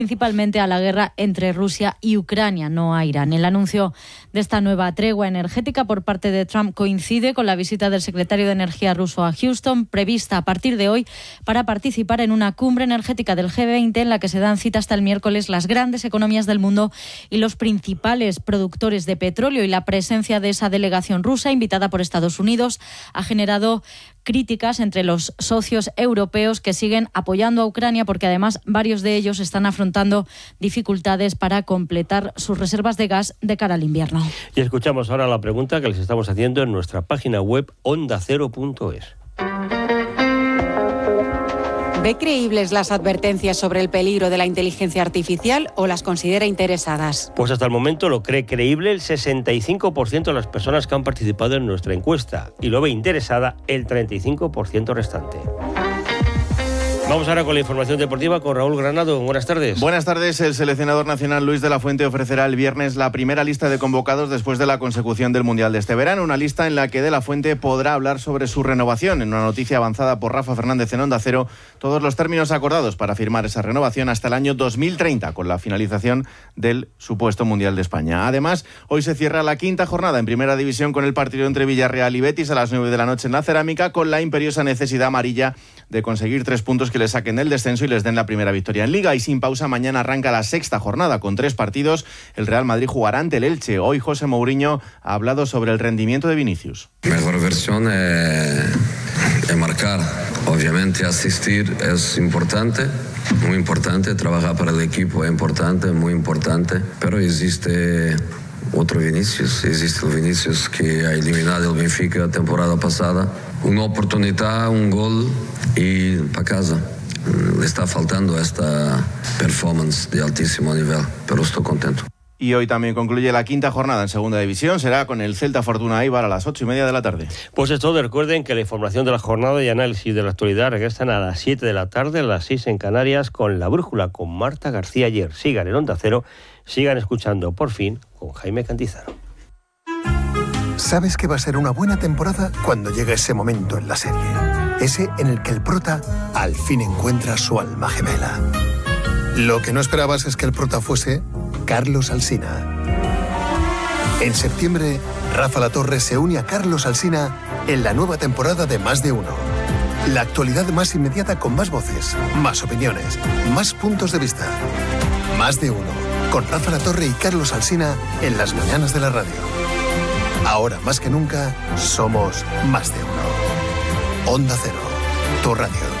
principalmente a la guerra entre Rusia y Ucrania, no a Irán. El anuncio de esta nueva tregua energética por parte de Trump coincide con la visita del secretario de Energía ruso a Houston, prevista a partir de hoy para participar en una cumbre energética del G20 en la que se dan cita hasta el miércoles las grandes economías del mundo y los principales productores de petróleo. Y la presencia de esa delegación rusa, invitada por Estados Unidos, ha generado críticas entre los socios europeos que siguen apoyando a Ucrania, porque además varios de ellos están afrontando dificultades para completar sus reservas de gas de cara al invierno. Y escuchamos ahora la pregunta que les estamos haciendo en nuestra página web ondacero.es. ¿Ve creíbles las advertencias sobre el peligro de la inteligencia artificial o las considera interesadas? Pues hasta el momento lo cree creíble el 65% de las personas que han participado en nuestra encuesta y lo ve interesada el 35% restante. Vamos ahora con la información deportiva con Raúl Granado. Buenas tardes. Buenas tardes. El seleccionador nacional Luis de la Fuente ofrecerá el viernes la primera lista de convocados después de la consecución del Mundial de este verano. Una lista en la que de la Fuente podrá hablar sobre su renovación. En una noticia avanzada por Rafa Fernández en Onda Cero, todos los términos acordados para firmar esa renovación hasta el año 2030, con la finalización del supuesto Mundial de España. Además, hoy se cierra la quinta jornada en Primera División con el partido entre Villarreal y Betis a las 9 de la noche en la Cerámica, con la imperiosa necesidad amarilla de conseguir 3 puntos que le saquen del descenso y les den la primera victoria en Liga. Y sin pausa, mañana arranca la sexta jornada con 3 partidos. El Real Madrid jugará ante el Elche. Hoy José Mourinho ha hablado sobre el rendimiento de Vinicius. Mejor versión es marcar. Obviamente asistir es importante, muy importante. Trabajar para el equipo es importante, muy importante. Pero existe otro Vinicius. Existe el Vinicius que ha eliminado el Benfica la temporada pasada. Una oportunidad, un gol y para casa. Le está faltando esta performance de altísimo nivel, pero estoy contento. Y hoy también concluye la quinta jornada en Segunda División. Será con el Celta Fortuna Eibar a las 8:30 de la tarde. Pues es todo. Recuerden que la información de la jornada y análisis de la actualidad regresan a las 7 de la tarde, a las 6 en Canarias, con La Brújula, con Marta García Ayer. Sigan en Onda Cero, sigan escuchando Por Fin con Jaime Cantizano. Sabes que va a ser una buena temporada cuando llegue ese momento en la serie. Ese en el que el prota al fin encuentra su alma gemela. Lo que no esperabas es que el prota fuese Carlos Alsina. En septiembre, Rafa Latorre se une a Carlos Alsina en la nueva temporada de Más de Uno. La actualidad más inmediata con más voces, más opiniones, más puntos de vista. Más de Uno, con Rafa Latorre y Carlos Alsina en las mañanas de la radio. Ahora más que nunca, somos Más de Uno. Onda Cero, tu radio.